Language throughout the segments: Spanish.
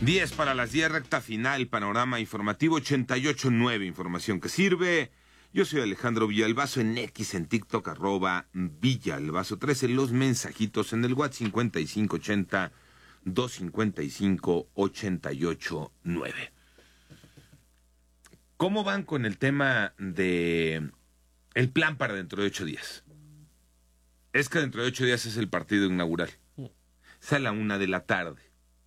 10 para las 10, recta final, panorama informativo 88.9, información que sirve. Yo soy Alejandro Villalbazo en X, en TikTok, @Villalbazo13, los mensajitos en el WhatsApp 5580-255-889. ¿Cómo van con el tema de el plan para dentro de 8 días? Es que dentro de 8 días es el partido inaugural. Es a la 1 de la tarde.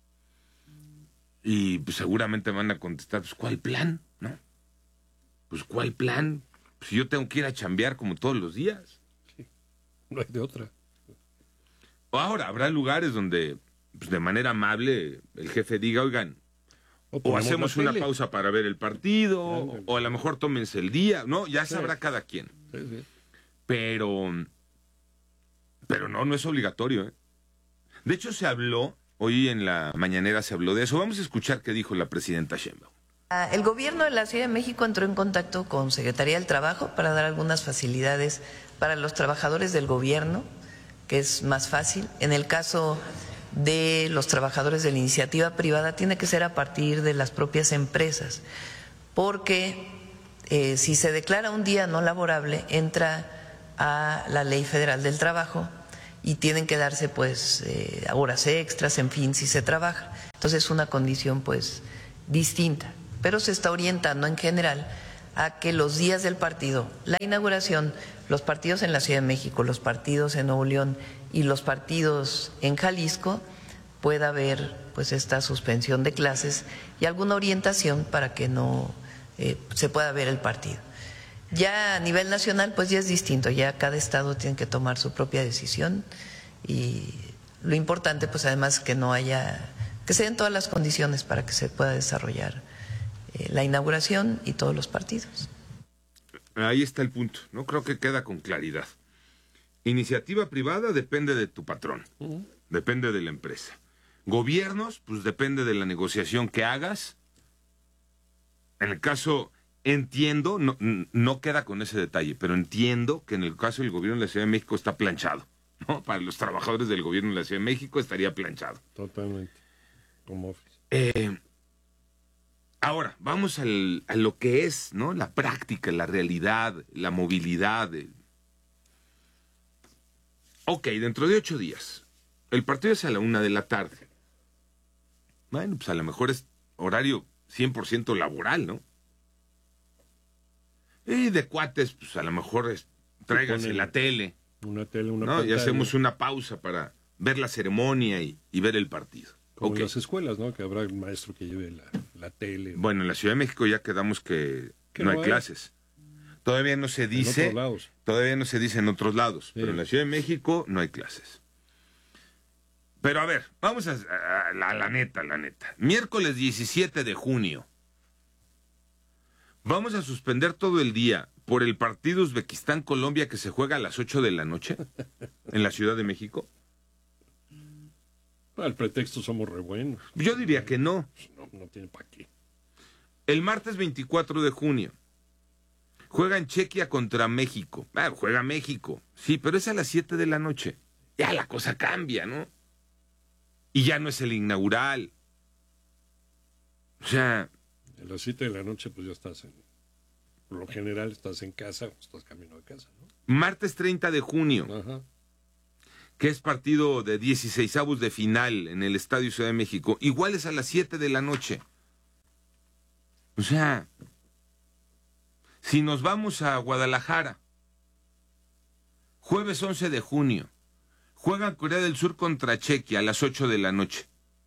Y pues seguramente van a contestar, pues ¿cuál plan? ¿No? Pues ¿cuál plan? Pues yo tengo que ir a chambear como todos los días. Sí, no hay de otra. Ahora, habrá lugares donde pues, de manera amable el jefe diga, oigan, o hacemos una pausa para ver el partido, o a lo mejor tómense el día, ¿no? Ya sabrá cada quien. Sí. Pero no es obligatorio, ¿eh? De hecho, se habló, hoy en la mañanera se habló de eso. Vamos a escuchar qué dijo la presidenta Sheinbaum. El gobierno de la Ciudad de México entró en contacto con Secretaría del Trabajo para dar algunas facilidades para los trabajadores del gobierno, que es más fácil. En el caso de los trabajadores de la iniciativa privada, tiene que ser a partir de las propias empresas, porque si se declara un día no laborable, entra a la Ley Federal del Trabajo y tienen que darse pues horas extras, en fin, si se trabaja. Entonces es una condición pues distinta, pero se está orientando en general a que los días del partido, la inauguración, los partidos en la Ciudad de México, los partidos en Nuevo León y los partidos en Jalisco, pueda haber pues esta suspensión de clases y alguna orientación para que no se pueda ver el partido. Ya a nivel nacional pues ya es distinto, ya cada estado tiene que tomar su propia decisión y lo importante pues además que no haya, que se den todas las condiciones para que se pueda desarrollar la inauguración y todos los partidos. Ahí está el punto, ¿no? Creo que queda con claridad. Iniciativa privada depende de tu patrón, depende de la empresa. Gobiernos, pues depende de la negociación que hagas. En el caso, entiendo, no queda con ese detalle, pero entiendo que en el caso del gobierno de la Ciudad de México está planchado, ¿no? Para los trabajadores del gobierno de la Ciudad de México estaría planchado. Totalmente. Como office. Ahora, vamos a lo que es, ¿no? La práctica, la realidad, la movilidad. Ok, dentro de 8 días. El partido es a la 1 de la tarde. Bueno, pues a lo mejor es horario 100% laboral, ¿no? Y de cuates, pues a lo mejor tráiganse la tele. Una tele, una ¿no? pantalla. Y hacemos una pausa para ver la ceremonia y ver el partido. Como en las escuelas, ¿no? Que habrá el maestro que lleve la tele. Bueno, en la Ciudad de México ya quedamos que no hay clases. Todavía no se dice. En otros lados. Todavía no se dice en otros lados. Sí. Pero en la Ciudad de México no hay clases. Pero a ver, vamos a la neta. Miércoles 17 de junio. Vamos a suspender todo el día por el partido Uzbekistán-Colombia que se juega a las 8 de la noche en la Ciudad de México. Al pretexto somos re buenos. Yo diría que no. No tiene para qué. El martes 24 de junio. Juegan Chequia contra México. Juega México. Sí, pero es a las 7 de la noche. Ya la cosa cambia, ¿no? Y ya no es el inaugural. O sea... A las 7 de la noche pues ya estás por lo general estás en casa o estás camino a casa, ¿no? Martes 30 de junio. Ajá. Que es partido de 16avos de final en el Estadio Ciudad de México. Igual es a las 7 de la noche. O sea... Si nos vamos a Guadalajara, jueves 11 de junio, juega Corea del Sur contra Chequia a las 8 de la noche.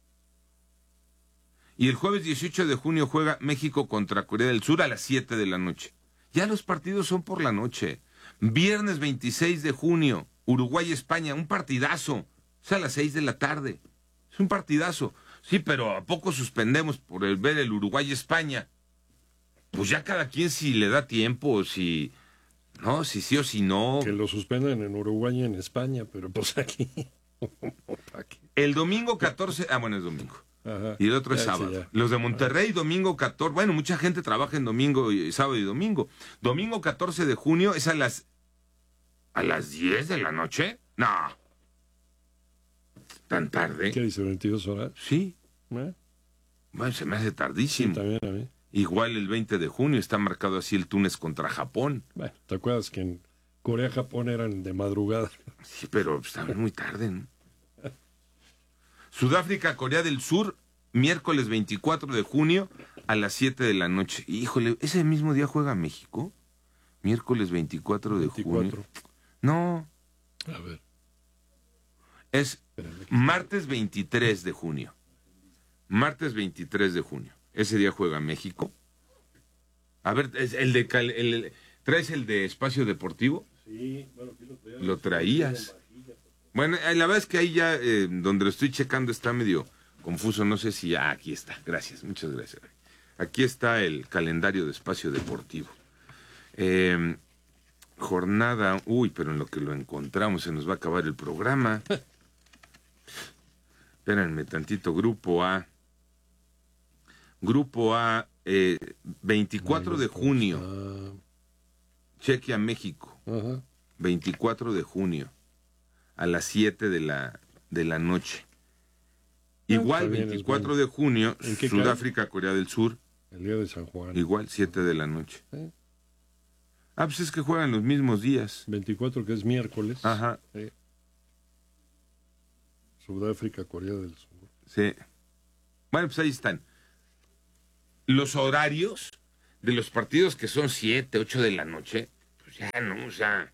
Y el jueves 18 de junio juega México contra Corea del Sur a las 7 de la noche. Ya los partidos son por la noche. Viernes 26 de junio, Uruguay-España, un partidazo. Es a las 6 de la tarde. Es un partidazo. Sí, pero ¿a poco suspendemos por ver el Uruguay-España? Pues ya cada quien si le da tiempo, si sí o si no. Que lo suspendan en Uruguay y en España, pero pues aquí. El domingo 14, bueno, es domingo. Ajá. Y el otro es sábado. Sí, los de Monterrey, domingo 14, bueno, mucha gente trabaja en domingo, sábado y domingo. Domingo 14 de junio es a las 10 de la noche. No. ¿Tan tarde? ¿Qué dice, 22 horas? Sí. Bueno, se me hace Sí, tardísimo. también a mí. Igual el 20 de junio está marcado así el Túnez contra Japón. Bueno, ¿te acuerdas que en Corea-Japón eran de madrugada? Sí, pero está muy tarde, ¿no? Sudáfrica, Corea del Sur, miércoles 24 de junio a las 7 de la noche. Híjole, ¿ese mismo día juega México? Miércoles 24 de junio. 24. No, A ver. es martes 23 de junio. Martes 23 de junio. Ese día juega México. A ver, ¿es ¿traes el de Espacio Deportivo? Sí, bueno, aquí lo traía. Lo traías. Bueno, la verdad es que ahí ya, donde lo estoy checando, está medio confuso. No sé si... aquí está. Gracias, muchas gracias. Aquí está el calendario de Espacio Deportivo. Jornada... Uy, pero en lo que lo encontramos se nos va a acabar el programa. Espérenme tantito. Grupo A. Grupo A, 24 de junio. Chequia, México. Ajá. 24 de junio. A las 7 de la noche. Igual, está bien, 24 de junio, ¿En qué Sudáfrica, Corea del Sur. El día de San Juan. Igual, 7 de la noche. Sí. Pues es que juegan los mismos días. 24, que es miércoles. Ajá. Sí. Sudáfrica, Corea del Sur. Sí. Bueno, pues ahí están. Los horarios de los partidos que son 7, 8 de la noche, pues ya no, o sea,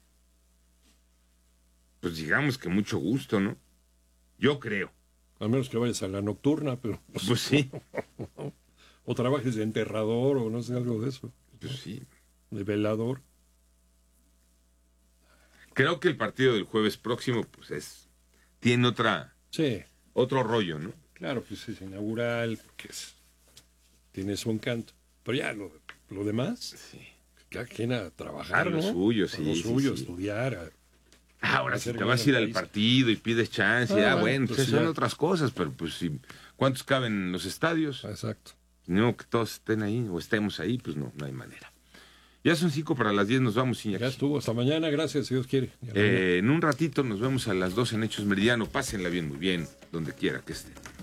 pues digamos que mucho gusto, ¿no? Yo creo. A menos que vayas a la nocturna, pero... Pues sí. O trabajes de enterrador o no sé, algo de eso. Pues sí. De velador. Creo que el partido del jueves próximo, pues tiene Sí, otro rollo, ¿no? claro, pues es inaugural, porque tiene su encanto. Pero ya lo demás, Sí. cada quien a trabajar, A lo ¿no? suyo, A sí, lo sí, suyo, sí. estudiar. Ahora, si hacer te bien vas a el ir al país. partido y pides chance, bueno, pues pues son ya. otras cosas, pero pues sí, ¿cuántos caben en los estadios? Exacto. No, que todos estén ahí o estemos ahí, pues no hay manera. Ya son 5 para las 10, nos vamos, Iñaki. Ya estuvo. Hasta mañana, gracias, si Dios quiere. En un ratito nos vemos a las 2 en Hechos Meridiano. Pásenla bien, muy bien, donde quiera que estén.